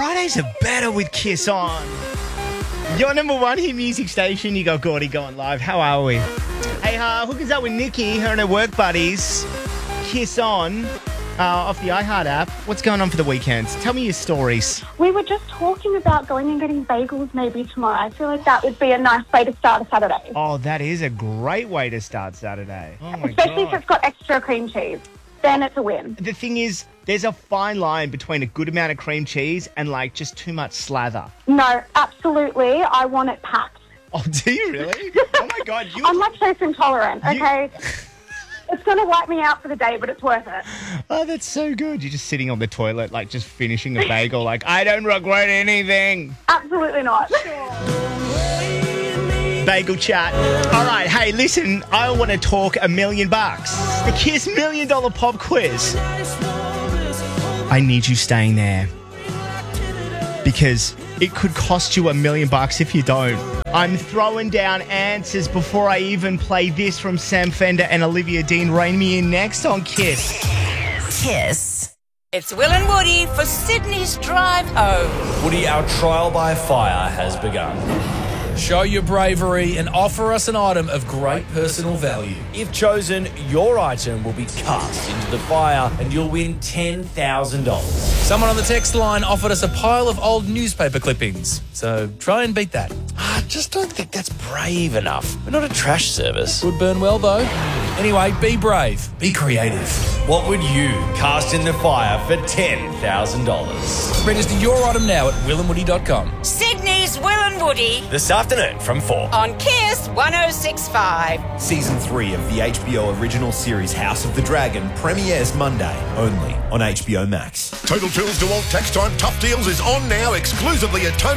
Fridays are better with Kiss On. Your number one hit music station. You got Gordy going live. How are we? Hey, hook us up with Nikki, her and her work buddies. Kiss On off the iHeart app. What's going on for the weekends? Tell me your stories. We were just talking about going and getting bagels maybe tomorrow. I feel like that would be a nice way to start a Saturday. Oh, that is a great way to start Saturday. Oh, my Especially God. if it's got extra cream cheese. Then it's a win. The thing is, there's a fine line between a good amount of cream cheese and, like, just too much slather. No, absolutely. I want it packed. Oh, do you really? Oh, my God. I'm lactose intolerant, okay? It's going to wipe me out for the day, but it's worth it. Oh, that's so good. You're just sitting on the toilet, like, just finishing a bagel, like, I don't regret anything. Absolutely not. Bagel chat. All right, hey, listen, I want to talk $1 million. The Kiss $1 Million Pop Quiz. I need you staying there because it could cost you $1 million if you don't. I'm throwing down answers before I even play this from Sam Fender and Olivia Dean. Rein me in next on Kiss. Kiss. It's Will and Woody for Sydney's Drive Home. Woody, our trial by fire has begun. Show your bravery and offer us an item of great personal value. If chosen, your item will be cast into the fire and you'll win $10,000. Someone on the text line offered us a pile of old newspaper clippings, so try and beat that. I just don't think that's brave enough. We're not a trash service. Would burn well, though. Anyway, be brave. Be creative. What would you cast in the fire for $10,000? Register your item now at willandwoody.com. Sydney's Will and Woody This afternoon from 4. on Kiss 106.5. Season 3 of the HBO original series House of the Dragon premieres Monday, only on HBO Max. Total Tools DeWalt Tax Time Tough Deals is on now exclusively at Total